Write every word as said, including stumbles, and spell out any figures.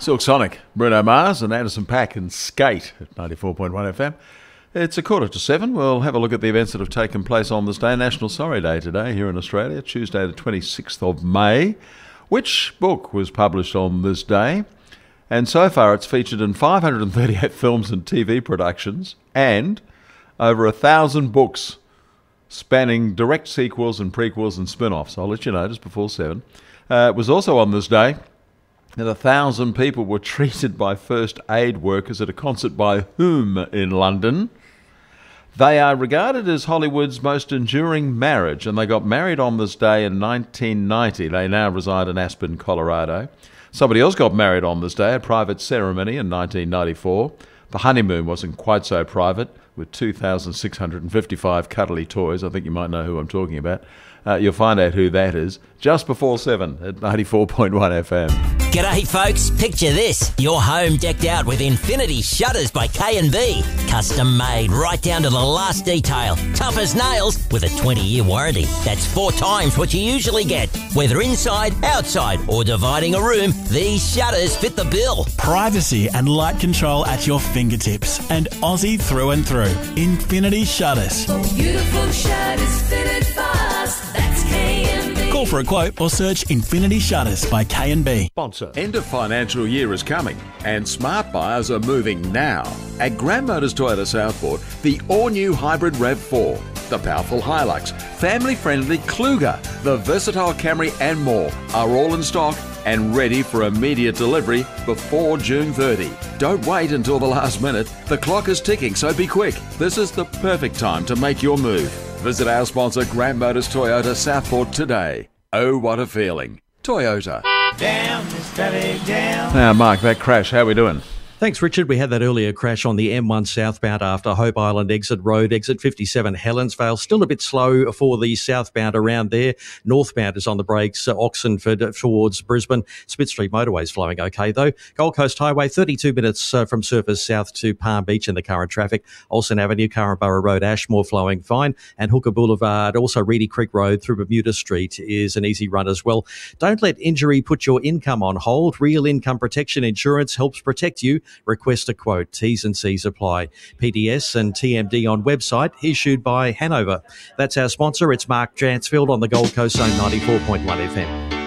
Silk Sonic, Bruno Mars and Anderson .Paak and Skate at ninety-four point one F M. It's a quarter to seven. We'll have a look at the events that have taken place on this day. National Sorry Day today here in Australia, Tuesday the twenty-sixth of May. Which book was published on this day? And so far it's featured in five hundred thirty-eight films and T V productions and over a thousand books spanning direct sequels and prequels and spin-offs. I'll let you know just before seven. Uh, it was also on this day that a thousand people were treated by first aid workers at a concert by Whom in London. They are regarded as Hollywood's most enduring marriage, and they got married on this day in nineteen ninety. They now reside in Aspen, Colorado. Somebody else got married on this day, a private ceremony in nineteen ninety-four. The honeymoon wasn't quite so private, with two thousand six hundred fifty-five cuddly toys. I think you might know who I'm talking about. Uh, you'll find out who that is just before seven at ninety-four point one F M. G'day folks, picture this. Your home decked out with Infinity Shutters by K and B. Custom made right down to the last detail. Tough as nails with a twenty year warranty. That's four times what you usually get. Whether inside, outside or dividing a room, these shutters fit the bill. Privacy and light control at your fingertips, and Aussie through and through. Infinity Shutters. Beautiful shutters fitted fast. That's K and B. Call for a quote or search Infinity Shutters by K and B. Sponsor. End of financial year is coming and smart buyers are moving now. At Grand Motors Toyota Southport, the all-new hybrid RAV four, the powerful Hilux, family-friendly Kluger, the versatile Camry and more are all in stock and ready for immediate delivery before June thirtieth. Don't wait until the last minute. The clock is ticking, so be quick. This is the perfect time to make your move. Visit our sponsor, Grand Motors Toyota Southport today. Oh, what a feeling. Toyota. Down, steady down. Now, Mark, that crash, how are we doing? Thanks, Richard. We had that earlier crash on the M one southbound after Hope Island Exit Road, exit fifty-seven Helensvale. Still a bit slow for the southbound around there. Northbound is on the brakes, uh, Oxenford towards Brisbane. Smith Street motorway is flowing okay, though. Gold Coast Highway, thirty-two minutes uh, from Surfers South to Palm Beach in the current traffic. Olsen Avenue, Curraborough Road, Ashmore flowing fine. And Hooker Boulevard, also Reedy Creek Road through Bermuda Street is an easy run as well. Don't let injury put your income on hold. Real Income Protection Insurance helps protect you. Request a quote. T's and C's apply. P D S and T M D on website, issued by Hanover. That's our sponsor. It's Mark Jansfield on the Gold Coast Zone ninety-four point one F M.